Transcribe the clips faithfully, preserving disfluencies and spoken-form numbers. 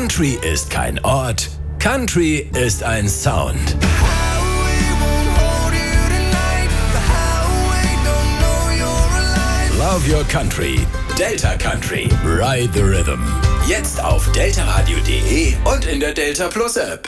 Country ist kein Ort, Country ist ein Sound. Love your country. Delta Country. Ride the Rhythm. Jetzt auf deltaradio punkt de und in der Delta Plus App.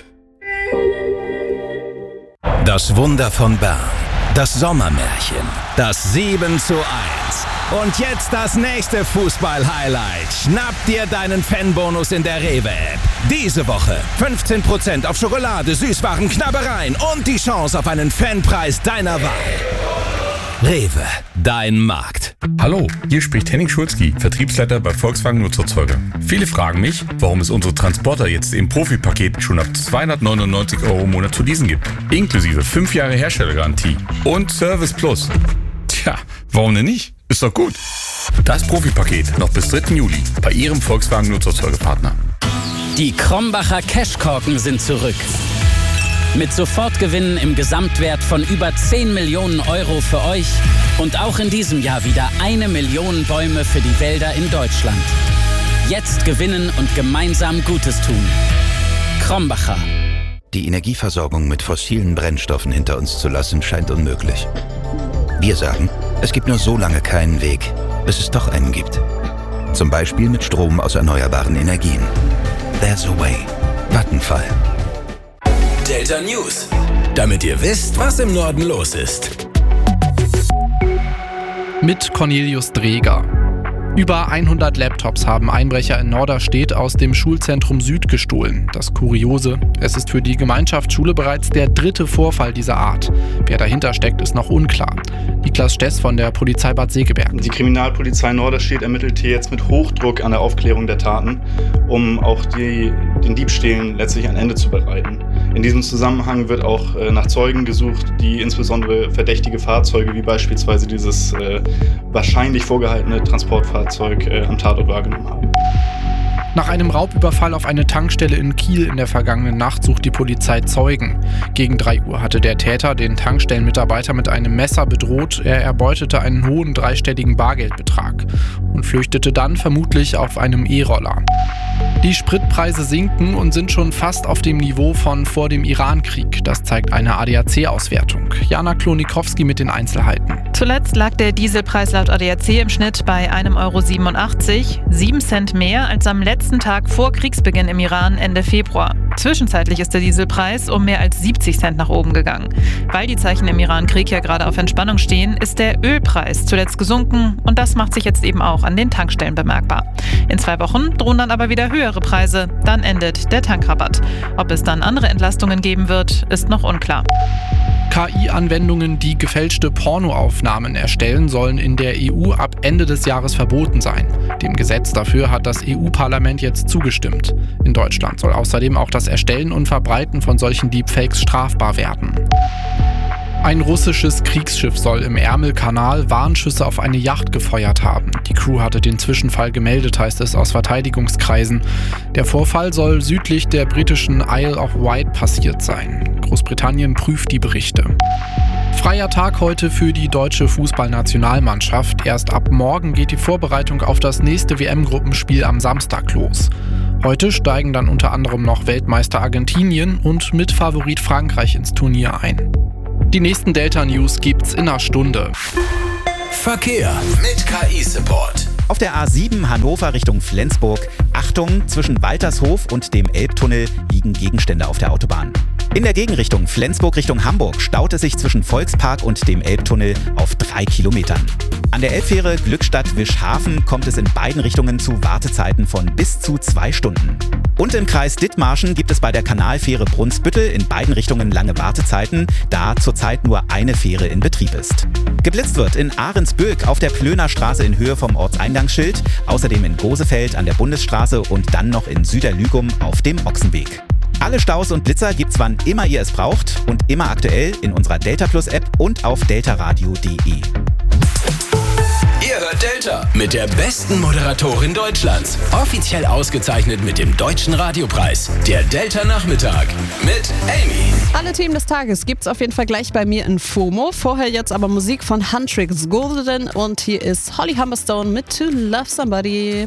Das Wunder von Bern. Das Sommermärchen. Das sieben zu eins. Und jetzt das nächste Fußball-Highlight. Schnapp dir deinen Fanbonus in der Rewe-App. Diese Woche fünfzehn Prozent auf Schokolade, Süßwaren, Knabbereien und die Chance auf einen Fanpreis deiner Wahl. Rewe, dein Markt. Hallo, hier spricht Henning Schulzki, Vertriebsleiter bei Volkswagen Nutzerzeuger. Viele fragen mich, warum es unsere Transporter jetzt im Profi-Paket schon ab zweihundertneunundneunzig Euro im Monat zu leasen gibt. Inklusive fünf Jahre Herstellergarantie und Service Plus. Tja, warum denn nicht? Ist doch gut. Das Profi-Paket noch bis dritten Juli bei Ihrem Volkswagen Nutzerzeugerpartner. Die Krombacher Cashkorken sind zurück. Mit Sofortgewinnen im Gesamtwert von über zehn Millionen Euro für euch und auch in diesem Jahr wieder eine Million Bäume für die Wälder in Deutschland. Jetzt gewinnen und gemeinsam Gutes tun. Krombacher. Die Energieversorgung mit fossilen Brennstoffen hinter uns zu lassen, scheint unmöglich. Wir sagen, es gibt nur so lange keinen Weg, bis es doch einen gibt. Zum Beispiel mit Strom aus erneuerbaren Energien. There's a way. Vattenfall. Delta News, damit ihr wisst, was im Norden los ist. Mit Cornelius Dreger. Über hundert Laptops haben Einbrecher in Norderstedt aus dem Schulzentrum Süd gestohlen. Das Kuriose, es ist für die Gemeinschaftsschule bereits der dritte Vorfall dieser Art. Wer dahinter steckt, ist noch unklar. Niklas Stess von der Polizei Bad Segeberg. Die Kriminalpolizei Norderstedt ermittelt hier jetzt mit Hochdruck an der Aufklärung der Taten, um auch die, den Diebstählen letztlich ein Ende zu bereiten. In diesem Zusammenhang wird auch äh, nach Zeugen gesucht, die insbesondere verdächtige Fahrzeuge, wie beispielsweise dieses äh, wahrscheinlich vorgehaltene Transportfahrzeug, äh, am Tatort wahrgenommen haben. Nach einem Raubüberfall auf eine Tankstelle in Kiel in der vergangenen Nacht sucht die Polizei Zeugen. Gegen drei Uhr hatte der Täter den Tankstellenmitarbeiter mit einem Messer bedroht. Er erbeutete einen hohen dreistelligen Bargeldbetrag und flüchtete dann vermutlich auf einem E-Roller. Die Spritpreise sinken und sind schon fast auf dem Niveau von vor dem Iran-Krieg. Das zeigt eine A D A C-Auswertung. Jana Klonikowski mit den Einzelheiten. Zuletzt lag der Dieselpreis laut A D A C im Schnitt bei einem Euro siebenundachtzig, sieben Cent mehr als am letzten Tag vor Kriegsbeginn im Iran Ende Februar. Zwischenzeitlich ist der Dieselpreis um mehr als siebzig Cent nach oben gegangen. Weil die Zeichen im Iran-Krieg ja gerade auf Entspannung stehen, ist der Ölpreis zuletzt gesunken und das macht sich jetzt eben auch an den Tankstellen bemerkbar. In zwei Wochen drohen dann aber wieder höhere Preise, dann endet der Tankrabatt. Ob es dann andere Entlastungen geben wird, ist noch unklar. K I-Anwendungen, die gefälschte Pornoaufnahmen erstellen, sollen in der E U ab Ende des Jahres verboten sein. Dem Gesetz dafür hat das E U-Parlament jetzt zugestimmt. In Deutschland soll außerdem auch das Erstellen und Verbreiten von solchen Deepfakes strafbar werden. Ein russisches Kriegsschiff soll im Ärmelkanal Warnschüsse auf eine Yacht gefeuert haben. Die Crew hatte den Zwischenfall gemeldet, heißt es aus Verteidigungskreisen. Der Vorfall soll südlich der britischen Isle of Wight passiert sein. Großbritannien prüft die Berichte. Freier Tag heute für die deutsche Fußballnationalmannschaft. Erst ab morgen geht die Vorbereitung auf das nächste W M-Gruppenspiel am Samstag los. Heute steigen dann unter anderem noch Weltmeister Argentinien und Mitfavorit Frankreich ins Turnier ein. Die nächsten Delta-News gibt's in einer Stunde. Verkehr mit K I-Support. Auf der A sieben Hannover Richtung Flensburg. Achtung, zwischen Waltershof und dem Elbtunnel liegen Gegenstände auf der Autobahn. In der Gegenrichtung Flensburg Richtung Hamburg staut es sich zwischen Volkspark und dem Elbtunnel auf drei Kilometern. An der Elbfähre Glückstadt-Wischhafen kommt es in beiden Richtungen zu Wartezeiten von bis zu zwei Stunden. Und im Kreis Dithmarschen gibt es bei der Kanalfähre Brunsbüttel in beiden Richtungen lange Wartezeiten, da zurzeit nur eine Fähre in Betrieb ist. Geblitzt wird in Ahrensböck auf der Plöner Straße in Höhe vom Ortseingangsschild, außerdem in Gosefeld an der Bundesstraße und dann noch in Süderlügum auf dem Ochsenweg. Alle Staus und Blitzer gibt's wann immer ihr es braucht und immer aktuell in unserer Delta Plus App und auf deltaradio punkt de. Ihr hört Delta mit der besten Moderatorin Deutschlands. Offiziell ausgezeichnet mit dem Deutschen Radiopreis. Der Delta Nachmittag mit Amy. Alle Themen des Tages gibt's auf jeden Fall gleich bei mir in FOMO. Vorher jetzt aber Musik von Huntrix Golden und hier ist Holly Humberstone mit To Love Somebody.